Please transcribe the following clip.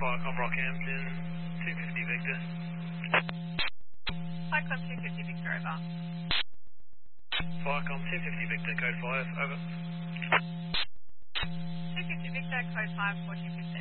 Viacom Rockhampton, 250 Victor. Viacom 250 Victor, over. Viacom 250 Victor, code 5, over. 250 Victor, code 5, 1450.